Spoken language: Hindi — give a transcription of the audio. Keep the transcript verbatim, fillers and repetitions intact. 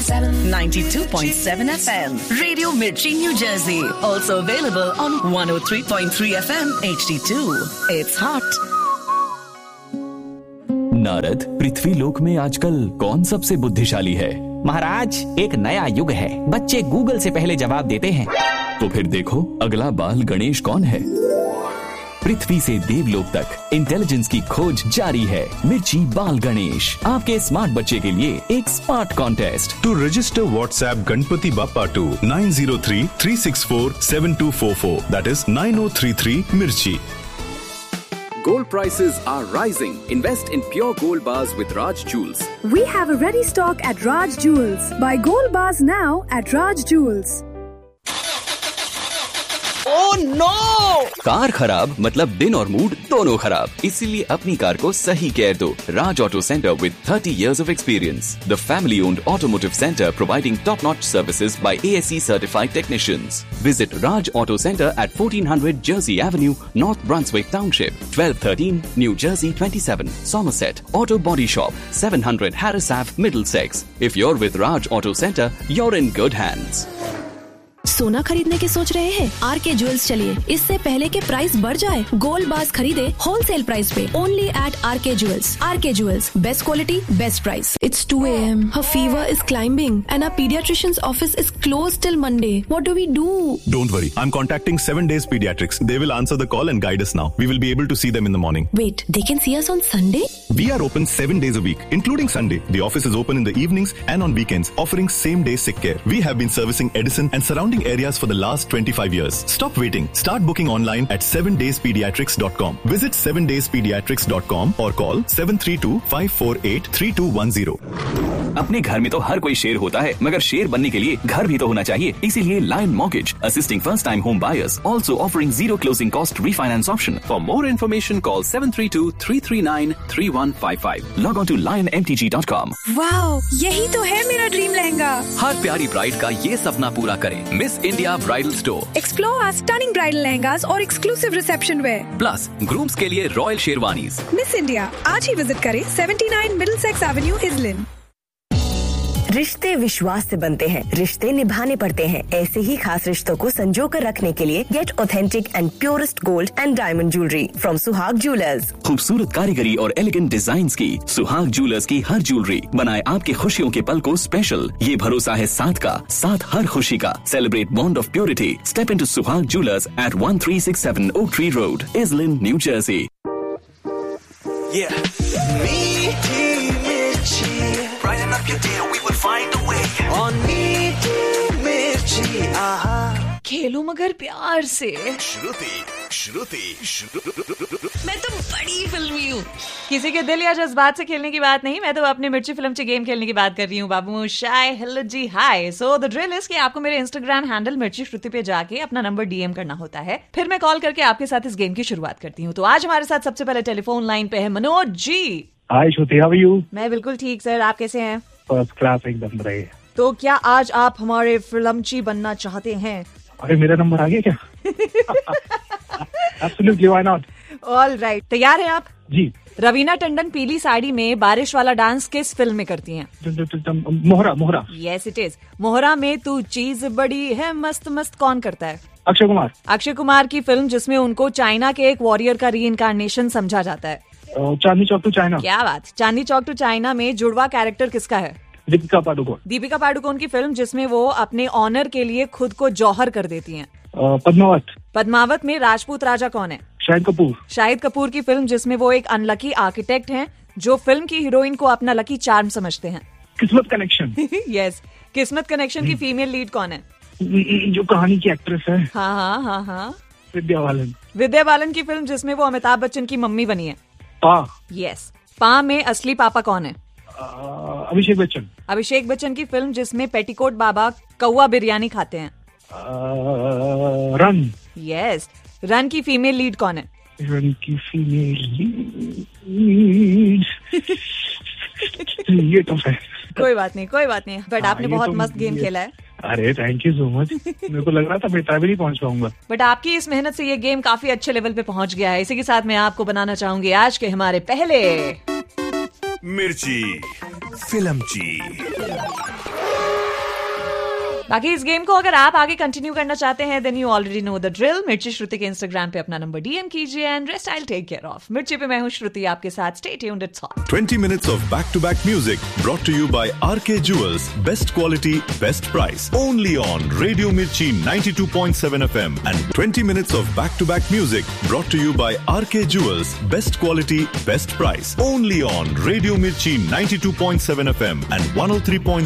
ninety-two point seven F M. Radio Mirchi, New Jersey. Also available on one oh three point three F M H D two. It's hot. Narad, पृथ्वी लोक में आजकल कौन सबसे बुद्धिशाली है? महाराज, एक नया युग है, बच्चे गूगल से पहले जवाब देते हैं। तो फिर देखो, अगला बाल गणेश कौन है? पृथ्वी से देवलोक तक इंटेलिजेंस की खोज जारी है। मिर्ची बाल गणेश, आपके स्मार्ट बच्चे के लिए एक smart contest. To register WhatsApp Ganpati Bappa to nine zero three three six four seven to four four. That is nine oh three three Mirchi. Gold prices are rising. Invest in pure gold bars with Raj Jewels. We have a ready stock at Raj Jewels. Buy gold bars now at Raj Jewels. Oh no! Car खराब मतलब दिन और मूड दोनों खराब, इसीलिए अपनी कार को सही केयर दो। राज auto centre with thirty years of experience. The family-owned automotive center providing top-notch services by A S C certified technicians. Visit Raj Auto Center at fourteen hundred Jersey Avenue, North Brunswick Township, twelve thirteen New Jersey twenty-seven, Somerset. Auto Body Shop, seven hundred Harris Ave, Middlesex. If you're with Raj Auto Center, you're in good hands. सोना खरीदने की सोच रहे हैं? आर के ज्वेल्स चलिए, इससे पहले के प्राइस बढ़ जाए, गोल्ड बार्स खरीदे होलसेल प्राइस पे, ओनली एट आर के ज्वेल्स. आर के jewels, best quality, best price. It's two a m Her fever is climbing and our pediatrician's office is closed till Monday. What do we do? Don't worry, I'm contacting seven days Pediatrics. They will answer the call and guide us now. We will be able to see them in the morning. Wait, they can see us on Sunday? We are open seven days a week, including Sunday. The office is open in the evenings and on weekends, offering same-day sick care. We have been servicing Edison and surrounding areas for the last twenty-five years. Stop waiting. Start booking online at seven days pediatrics dot com. Visit seven days pediatrics dot com or call seven three two five four eight three two one zero. अपने घर में तो हर कोई शेर होता है, मगर शेर बनने के लिए घर भी तो होना चाहिए। इसीलिए lion mortgage, assisting first-time home buyers, also offering zero closing cost refinance option. For more information, call seven three two three three nine three one five five. Log on to lion m t g dot com. Wow, यही तो है मेरा ड्रीम लहंगा. हर प्यारी ब्राइड का ये सपना पूरा करें। Miss India bridal store. Explore our stunning bridal lehengas और exclusive reception wear. Plus grooms के लिए रॉयल शेरवानीज. मिस इंडिया, आज ही विजिट करें seventy-nine Middlesex Avenue, Islin. रिश्ते विश्वास से बनते हैं, रिश्ते निभाने पड़ते हैं। ऐसे ही खास रिश्तों को संजो कर रखने के लिए gate authentic and purest gold and diamond jewellery from सुहाग ज्वेलर्स। खूबसूरत कारीगरी और एलिगेंट डिजाइन्स की सुहाग ज्वेलर्स की हर ज्वेलरी बनाए आपके खुशियों के पल को स्पेशल। ये भरोसा है साथ का, साथ हर खुशी का। Celebrate bond of purity. Step into सुहाग jewellers eight one three six seven Oak Tree Road, Islin, New Jersey. Yeah. Meaty Mirchi. Brighten up your day, we will find a way. On Meaty Mirchi, aha. खेलो मगर प्यार से। श्रुति, श्रुति, श्रुति। मैं तो बड़ी फिल्मी हूँ। किसी के दिल या जज्बात से खेलने की बात नहीं, मैं तो अपने मिर्ची फिल्म से गेम खेलने की बात कर रही हूँ बाबू। शाय hello ji hi. So the drill is कि आपको मेरे इंस्टाग्राम हैंडल मिर्ची श्रुति पे जाके अपना नंबर डीएम करना होता है, फिर मैं कॉल करके आपके साथ इस गेम की शुरुआत करती हूँ। तो आज हमारे साथ सबसे पहले टेलीफोन लाइन पे है मनोज जी। हाय श्रुति, हाउ आर यू? मैं बिल्कुल ठीक सर, आप कैसे हैं? फर्स्ट क्लास एकदम रहे। तो क्या आज आप हमारे फिल्मची बनना चाहते हैं? अरे मेरा नंबर आ गया क्या? Absolutely, why not? All right, तैयार हैं आप? जी। रवीना टंडन पीली साड़ी में बारिश वाला डांस किस फिल्म में करती हैं? मोहरा, मोहरा। Yes, it is. मोहरा में तू चीज बड़ी है मस्त मस्त कौन करता है? अक्षय कुमार। अक्षय कुमार की फिल्म जिसमें उनको चाइना के एक वॉरियर का री-इनकार्नेशन समझा जाता है। Chandni Chowk to China. क्या बात। चांदनी चौक टू चाइना में जुड़वा कैरेक्टर किसका है? दीपिका पादुकोण। दीपिका पादुकोण की फिल्म जिसमें वो अपने ऑनर के लिए खुद को जौहर कर देती हैं। पद्मावत। पद्मावत में राजपूत राजा कौन है? शाहिद कपूर। शाहिद कपूर की फिल्म जिसमें वो एक अनलकी आर्किटेक्ट हैं जो फिल्म की हीरोइन को अपना लकी चार्म समझते हैं। किस्मत कनेक्शन। यस, किस्मत कनेक्शन की फीमेल लीड कौन है? जो कहानी की एक्ट्रेस है। हाँ हाँ हाँ हाँ विद्या बालन। विद्या बालन की फिल्म जिसमें वो अमिताभ बच्चन की मम्मी बनी है। पा। यस, पा में असली पापा कौन है? अभिषेक बच्चन। अभिषेक बच्चन की फिल्म जिसमें पेटीकोट बाबा कौवा बिरयानी खाते हैं। रन। यस, रन की फीमेल लीड कौन है? रन की फीमेल लीड ये तो है। कोई बात नहीं, कोई बात नहीं, बट आपने बहुत मस्त गेम खेला है। अरे थैंक यू सो मच। मेरे को लग रहा था बेटा भी नहीं पहुंच पाऊंगा, बट आपकी इस मेहनत से ये गेम काफी अच्छे लेवल पे पहुंच गया है। इसी के साथ मैं आपको बनाना चाहूंगी आज के हमारे पहले मिर्ची फिल्मची। बाकी इस गेम को अगर आप आगे कंटिन्यू करना चाहते हैं then you already know the drill. मिर्ची श्रुति के इंस्टाग्राम पे अपना नंबर डीएम कीजिए and rest I will take care of. मिर्ची पे मैं हूं श्रुति आपके साथ. Stay tuned, it's hot. twenty minutes of back-to-back music brought to you by R K Jewels. Best quality, best price. Only on Radio Mirchi ninety-two point seven F M. And twenty minutes of back-to-back music brought to you by R K Jewels. Best quality, best price. Only on Radio Mirchi ninety-two point seven F M and one oh three point